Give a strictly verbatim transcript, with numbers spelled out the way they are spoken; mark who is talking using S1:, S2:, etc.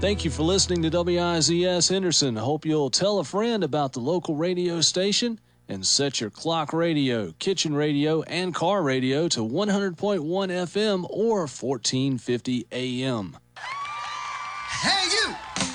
S1: Thank you for listening to W I Z S Henderson. I hope you'll tell a friend about the local radio station and set your clock radio, kitchen radio, and car radio to one hundred point one F M or fourteen fifty A M.
S2: Hey, you!